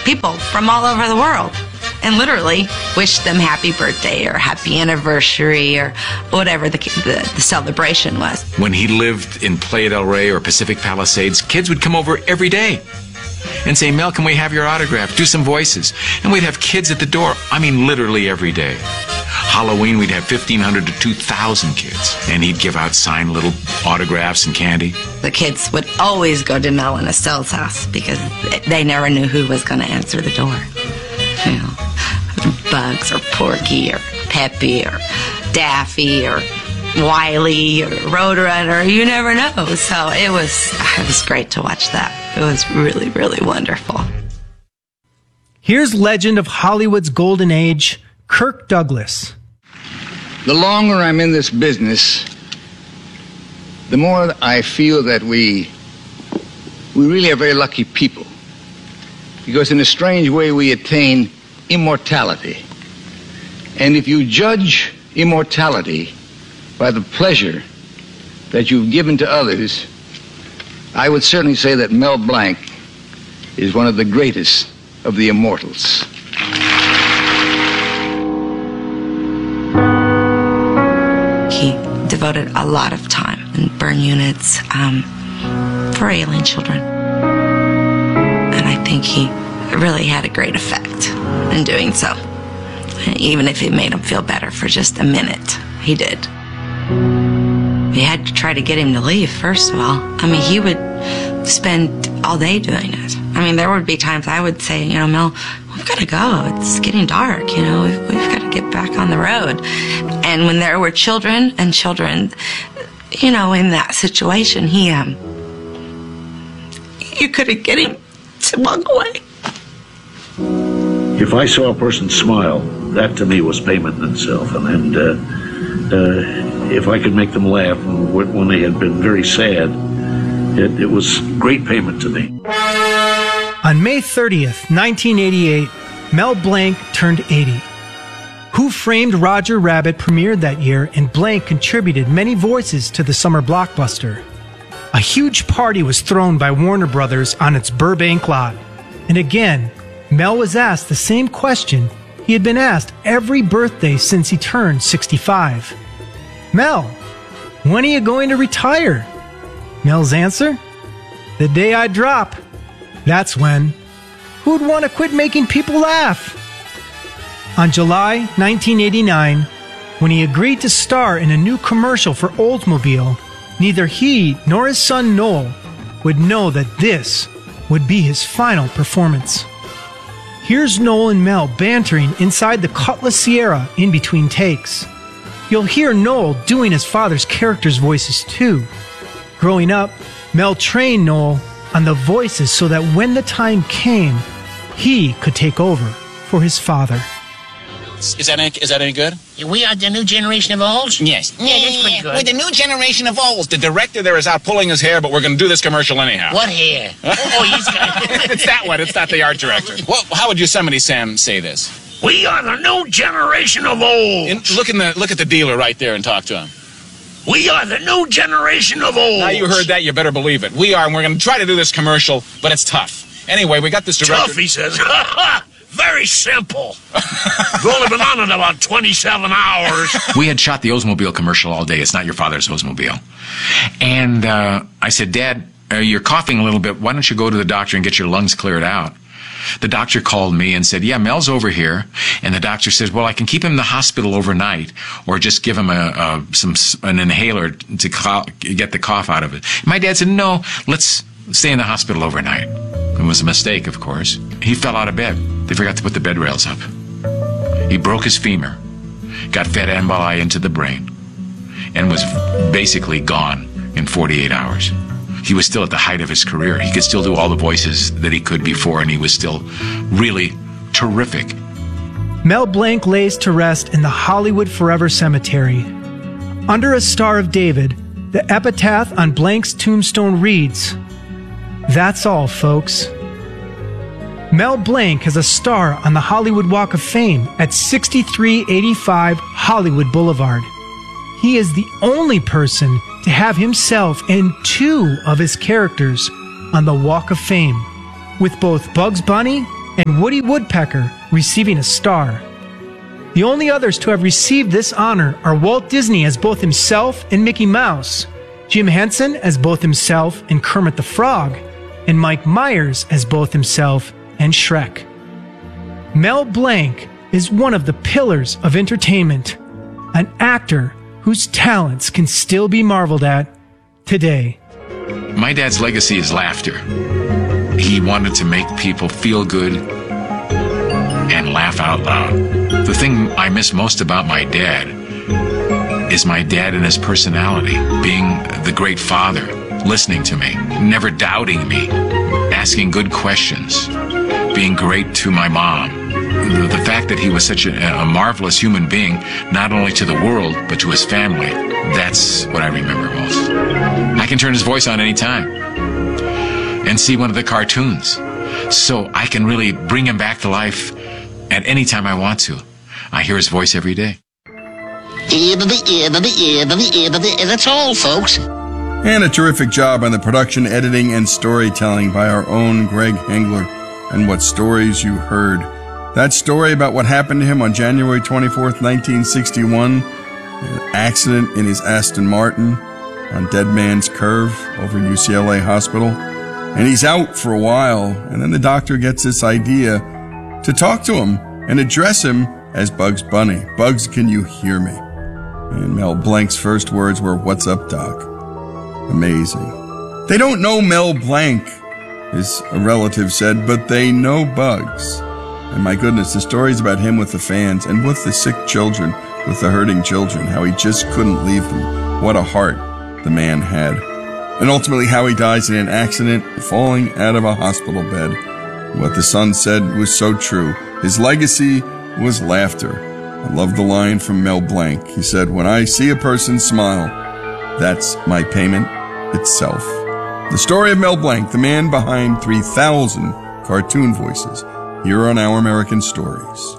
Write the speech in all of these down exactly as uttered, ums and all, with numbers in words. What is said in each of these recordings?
people from all over the world and literally wished them happy birthday or happy anniversary or whatever the, the, the celebration was. When he lived in Playa del Rey or Pacific Palisades, kids would come over every day and say, Mel, can we have your autograph? Do some voices. And we'd have kids at the door. I mean, literally every day. Halloween, we'd have fifteen hundred to two thousand kids. And he'd give out signed little autographs and candy. The kids would always go to Mel and Estelle's house because they never knew who was going to answer the door. You know, Bugs or Porky or Peppy or Daffy or Wiley or Roadrunner, you never know. So it was, it was great to watch that. It was really, really wonderful. Here's legend of Hollywood's golden age, Kirk Douglas. The longer I'm in this business, the more I feel that we, we really are very lucky people. Because in a strange way we attain immortality. And if you judge immortality by the pleasure that you've given to others, I would certainly say that Mel Blanc is one of the greatest of the immortals. He devoted a lot of time in burn units um, for ailing children. And I think he really had a great effect in doing so. Even if it made him feel better for just a minute, he did. We had to try to get him to leave, first of all. I mean, he would spend all day doing it. I mean, there would be times I would say, you know, Mel, we've got to go. It's getting dark, you know. We've, we've got to get back on the road. And when there were children and children, you know, in that situation, he, um, you couldn't get him to walk away. If I saw a person smile, that to me was payment in itself. And, and uh, uh, if I could make them laugh when they had been very sad, it, it was great payment to me. On May thirtieth, nineteen eighty-eight, Mel Blanc turned eighty. Who Framed Roger Rabbit premiered that year, and Blanc contributed many voices to the summer blockbuster. A huge party was thrown by Warner Brothers on its Burbank lot. And again, Mel was asked the same question he had been asked every birthday since he turned sixty-five. Mel, when are you going to retire? Mel's answer? The day I drop. That's when. Who'd want to quit making people laugh? On July nineteen eighty-nine, when he agreed to star in a new commercial for Oldsmobile, neither he nor his son Noel would know that this would be his final performance. Here's Noel and Mel bantering inside the Cutlass Sierra in between takes. You'll hear Noel doing his father's characters' voices too. Growing up, Mel trained Noel on the voices so that when the time came, he could take over for his father. Is that any, is that any good? We are the new generation of olds? Yes. Yeah, that's pretty good. We're the new generation of olds. The director there is out pulling his hair, but we're going to do this commercial anyhow. What hair? Oh, he's got... It's that one. It's not the art director. Well, how would Yosemite Sam say this? We are the new generation of olds. In, look, in the, look at the dealer right there and talk to him. We are the new generation of olds. Now you heard that, you better believe it. We are, and we're going to try to do this commercial, but it's tough. Anyway, we got this director... Tough, he says. Very simple. We've only been on it about twenty-seven hours. We had shot the Oldsmobile commercial all day. It's not your father's Oldsmobile. And uh, I said, Dad, uh, you're coughing a little bit. Why don't you go to the doctor and get your lungs cleared out? The doctor called me and said, yeah, Mel's over here. And the doctor says, well, I can keep him in the hospital overnight or just give him a, a some an inhaler to cough, get the cough out of it. My dad said, no, let's stay in the hospital overnight. It was a mistake, of course. He fell out of bed. They forgot to put the bed rails up. He broke his femur, got fed emboli into the brain, and was basically gone in forty-eight hours. He was still at the height of his career. He could still do all the voices that he could before, and he was still really terrific. Mel Blanc lays to rest in the Hollywood Forever Cemetery. Under a Star of David, the epitaph on Blanc's tombstone reads, "That's all, folks." Mel Blanc has a star on the Hollywood Walk of Fame at sixty-three eighty-five Hollywood Boulevard. He is the only person to have himself and two of his characters on the Walk of Fame, with both Bugs Bunny and Woody Woodpecker receiving a star. The only others to have received this honor are Walt Disney as both himself and Mickey Mouse, Jim Henson as both himself and Kermit the Frog, and Mike Myers as both himself and Shrek. Mel Blanc is one of the pillars of entertainment, an actor whose talents can still be marveled at today. My dad's legacy is laughter. He wanted to make people feel good and laugh out loud. The thing I miss most about my dad is my dad and his personality, being the great father, listening to me, never doubting me, asking good questions, being great to my mom. The, the fact that he was such a, a marvelous human being, not only to the world, but to his family, that's what I remember most. I can turn his voice on any time and see one of the cartoons, so I can really bring him back to life at any time I want to. I hear his voice every day. And that's all, folks. And a terrific job on the production, editing, and storytelling by our own Greg Hengler. And what stories you heard. That story about what happened to him on January twenty-fourth, nineteen sixty-one, an accident in his Aston Martin on Dead Man's Curve over U C L A Hospital. And he's out for a while, and then the doctor gets this idea to talk to him and address him as Bugs Bunny. Bugs, can you hear me? And Mel Blanc's first words were, "What's up, Doc?" Amazing. They don't know Mel Blanc, his a relative said, but they know Bugs. And my goodness, the stories about him with the fans and with the sick children, with the hurting children, how he just couldn't leave them. What a heart the man had. And ultimately how he dies in an accident, falling out of a hospital bed. What the son said was so true. His legacy was laughter. I love the line from Mel Blanc. He said, "When I see a person smile, that's my payment itself." The story of Mel Blanc, the man behind three thousand cartoon voices, here on Our American Stories.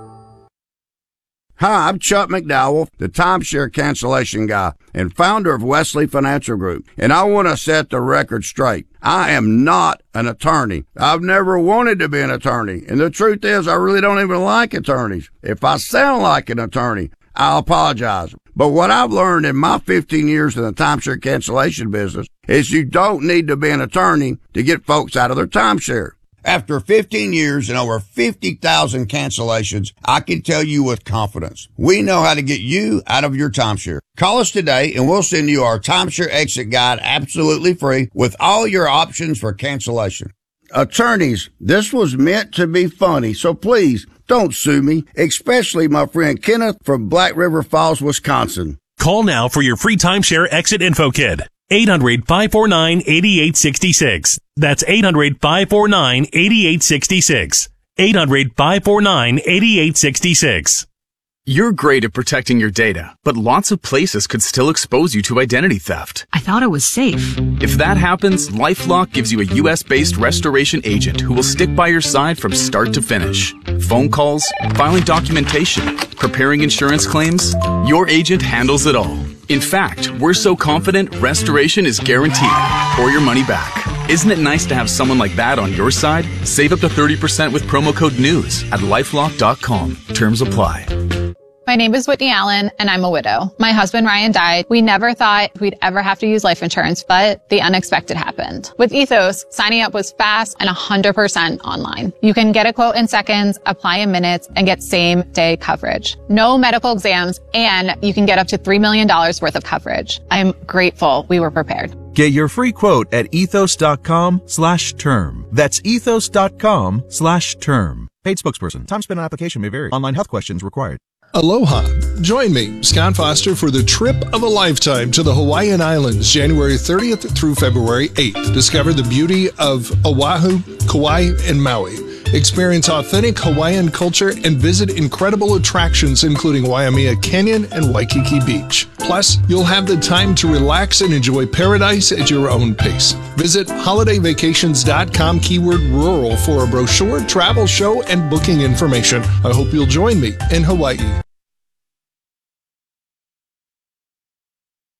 Hi, I'm Chuck McDowell, the timeshare cancellation guy and founder of Wesley Financial Group, and I want to set the record straight. I am not an attorney. I've never wanted to be an attorney, and the truth is I really don't even like attorneys. If I sound like an attorney, I'll apologize. But what I've learned in my fifteen years in the timeshare cancellation business is you don't need to be an attorney to get folks out of their timeshare. After fifteen years and over fifty thousand cancellations, I can tell you with confidence, we know how to get you out of your timeshare. Call us today and we'll send you our timeshare exit guide absolutely free with all your options for cancellation. Attorneys, this was meant to be funny, so please don't sue me, especially my friend Kenneth from Black River Falls, Wisconsin. Call now for your free timeshare exit info kit. eight hundred, five four nine, eight eight six six. That's eight hundred, five four nine, eight eight six six. eight hundred, five four nine, eight eight six six. You're great at protecting your data, but lots of places could still expose you to identity theft. I thought it was safe. If that happens, LifeLock gives you a U S-based restoration agent who will stick by your side from start to finish. Phone calls, filing documentation, preparing insurance claims, your agent handles it all. In fact, we're so confident restoration is guaranteed or your money back. Isn't it nice to have someone like that on your side? Save up to thirty percent with promo code NEWS at lifelock dot com. Terms apply. My name is Whitney Allen, and I'm a widow. My husband, Ryan, died. We never thought we'd ever have to use life insurance, but the unexpected happened. With Ethos, signing up was fast and one hundred percent online. You can get a quote in seconds, apply in minutes, and get same-day coverage. No medical exams, and you can get up to three million dollars worth of coverage. I'm grateful we were prepared. Get your free quote at ethos.com slash term. That's ethos.com slash term. Paid spokesperson. Time spent on application may vary. Online health questions required. Aloha. Join me, Scott Foster, for the trip of a lifetime to the Hawaiian Islands, January thirtieth through February eighth. Discover the beauty of Oahu, Kauai, and Maui. Experience authentic Hawaiian culture and visit incredible attractions including Waimea Canyon and Waikiki Beach. Plus, you'll have the time to relax and enjoy paradise at your own pace. Visit holiday vacations dot com keyword rural for a brochure, travel show, and booking information. I hope you'll join me in Hawaii.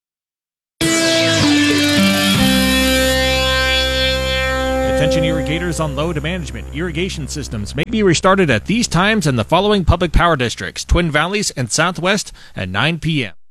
Attention irrigators outages on load management irrigation systems may be restarted at these times in the following public power districts: Twin Valleys and Southwest at nine p.m.